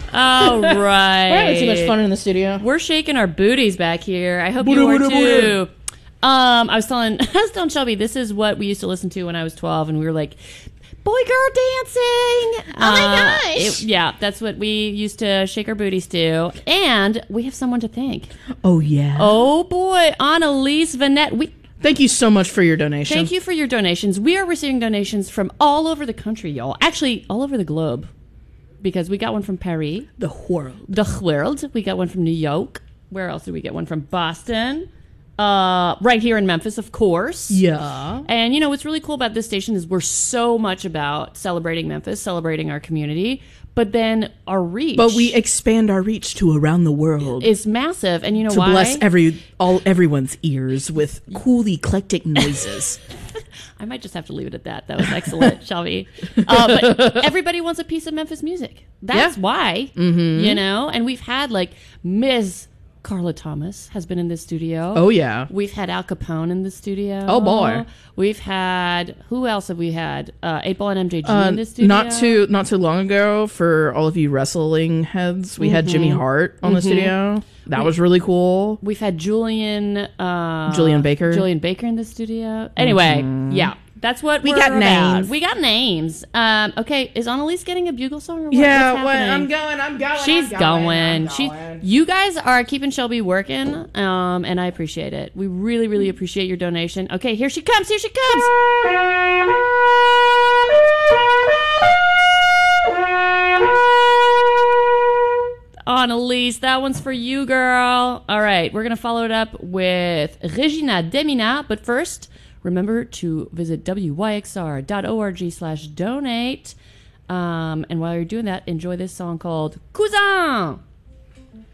All right. We're having too much fun in the studio. We're shaking our booties back here. I hope you are too. I was telling Shelby, this is what we used to listen to when I was 12, and we were like, boy girl dancing. Oh my gosh. Yeah, that's what we used to shake our booties to. And we have someone to thank. Oh, yeah. Oh, boy. Annalise Vanette. Thank you so much for your donation. Thank you for your donations. We are receiving donations from all over the country, y'all. Actually, all over the globe. Because we got one from Paris. The world. The world. We got one from New York. Where else did we get one from? Boston. Right here in Memphis, of course. Yeah. And, you know, what's really cool about this station is we're so much about celebrating Memphis, celebrating our community, but then our reach. But we expand our reach to around the world. Is massive. And you know to why? To bless everyone's ears with cool, eclectic noises. I might just have to leave it at that. That was excellent, Shelby. But everybody wants a piece of Memphis music. That's why, you know? And we've had, like, Ms. Carla Thomas has been in this studio. Oh, yeah. We've had Al Capone in the studio. Oh, boy. We've had... Who else have we had? 8-Ball and MJG in this studio. Not too long ago, for all of you wrestling heads, we had Jimmy Hart on the studio. That was really cool. We've had Julian Baker. Julian Baker in the studio. Anyway, yeah. That's what we got. Names. We got names. Okay, is Annalise getting a bugle song or what? Yeah, What's happening? I'm going. She's going. You guys are keeping Shelby working, and I appreciate it. We really, really appreciate your donation. Okay, here she comes. Here she comes. Annalise, that one's for you, girl. All right, we're going to follow it up with Regina Demina, but first, remember to visit wyxr.org/donate. And while you're doing that, enjoy this song called Cousin.